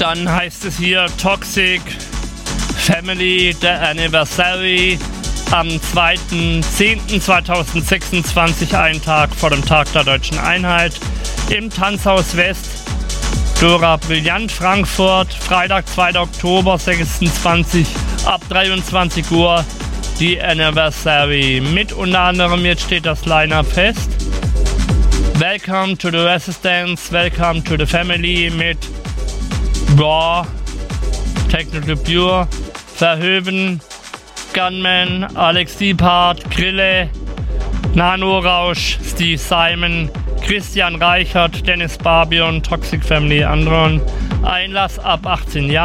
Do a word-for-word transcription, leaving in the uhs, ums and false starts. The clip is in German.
Dann heißt es hier Toxic Family, The Anniversary am zweiten zehnten zweitausendsechsundzwanzig, einen Tag vor dem Tag der Deutschen Einheit, im Tanzhaus West, Dora Brillant, Frankfurt, Freitag, zweiter Oktober sechsundzwanzig, ab dreiundzwanzig Uhr, die Anniversary. Mit unter anderem, jetzt steht das Line-Up fest, Welcome to the Resistance, Welcome to the Family mit Raw, Technical Pure, Verhöven, Gunman, Alex Diephardt, Grille, Nano Rausch, Steve Simon, Christian Reichert, Dennis Barbion, Toxic Family, Andron. Einlass ab achtzehn Jahren.